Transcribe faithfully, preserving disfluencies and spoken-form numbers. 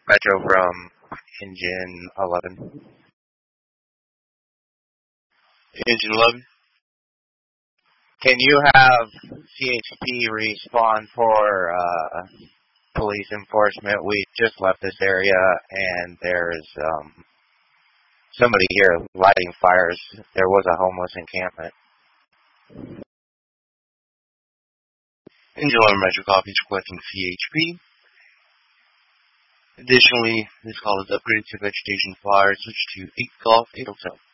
Metro from Engine eleven. Engine eleven. Can you have C H P respawn for uh, police enforcement? We just left this area and there's um, somebody here lighting fires. There was a homeless encampment. Engine eleven Metro copies requesting C H P. Additionally, this call is upgraded to vegetation fire. Switch to eight Golf eight oh seven.